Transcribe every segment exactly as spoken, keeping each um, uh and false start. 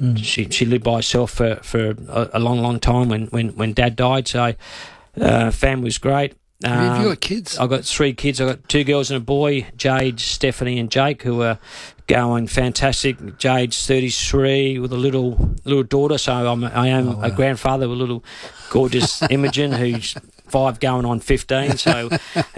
mm. she she lived by herself for, for a, a long, long time when, when, when Dad died. So uh, family was great. Um, Have you got kids? I've got three kids. I've got two girls and a boy, Jade, Stephanie and Jake, who are going fantastic. Jade's thirty-three with a little little daughter, so I'm, I am oh, wow. a grandfather with a little gorgeous Imogen, who's five going on fifteen. So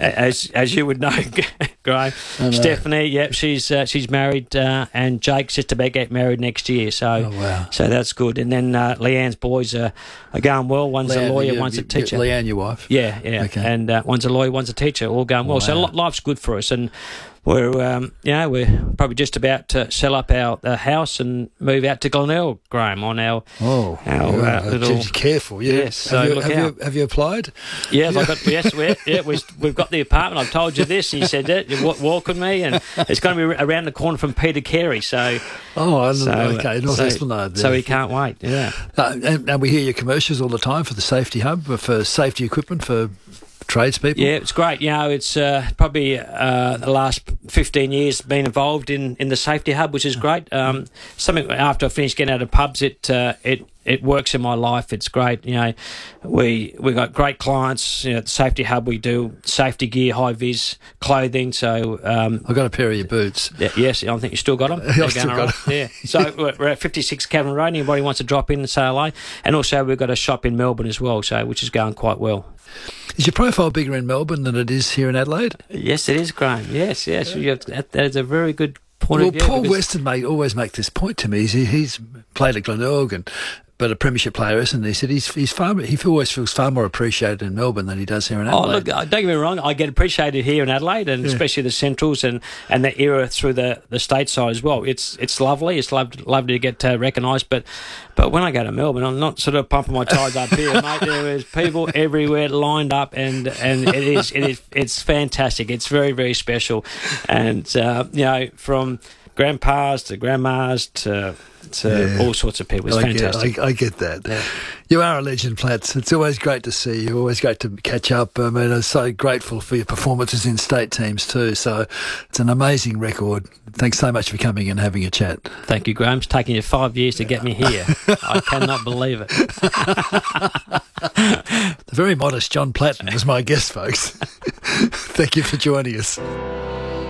as as you would know, Graham, know. Stephanie, yep, she's uh, she's married, uh, and Jake's just about to get married next year. So oh, wow. so that's good. And then uh, Leanne's boys are, are going well. One's Leanne, a lawyer, you, one's you, a teacher. Leanne, your wife? Yeah, yeah. Okay. And uh, one's a lawyer, one's a teacher. All going well. Wow. So life's good for us, and we're um, you know we're probably just about to sell up our uh, house and move out to Glenelg, Graham, on our oh our yeah, uh, little. Careful, yeah. Yes. So have, you, look have, out. you, have you applied? Yes, I got. Yes, we're, yeah, we we've got the apartment. I've told you this. He said that you walk, walk with me, and it's going to be around the corner from Peter Carey. So oh, I so, okay, North so, Esplanade. There. So we can't wait. Yeah, uh, and, and we hear your commercials all the time for the Safety Hub, for safety equipment for tradespeople. Yeah, it's great. You know, it's uh, probably uh, the last fifteen years been involved in, in the Safety Hub, which is great. Um, something after I finished getting out of pubs, it uh, it it works in my life. It's great. You know, we we got great clients. You know, at the Safety Hub, we do safety gear, high vis clothing. So um, I got a pair of your boots. Yeah, yes, I think you still got them. I've still got them. Yeah. So we're, we're at fifty-six Cavan Road. Anybody wants to drop in and say hello, and also we've got a shop in Melbourne as well. So which is going quite well. Is your profile bigger in Melbourne than it is here in Adelaide? Yes, it is, Graham. Yes, yes. Yeah. That, that is a very good point well, of view. Paul Weston may always make this point to me. He's, he's played at Glenelg and but a premiership player, isn't he? He said he's, he's far, he always feels far more appreciated in Melbourne than he does here in Adelaide. Oh, look, don't get me wrong, I get appreciated here in Adelaide, and yeah. especially the Centrals and, and the era through the, the stateside as well. It's it's lovely. It's lovely, lovely to get uh, recognised, but but when I go to Melbourne, I'm not sort of pumping my tyres up here, mate. There is people everywhere lined up, and, and it is it is it's fantastic. It's very, very special, and uh, you know, from grandpas to grandmas to to yeah. all sorts of people. It's I fantastic. Get, I, I get that. Yeah. You are a legend, Platts. It's always great to see you. Always great to catch up. I mean, I'm so grateful for your performances in state teams too. So it's an amazing record. Thanks so much for coming and having a chat. Thank you, Graham. It's taken you five years to get me here. I cannot believe it. The very modest John Platten was my guest, folks. Thank you for joining us.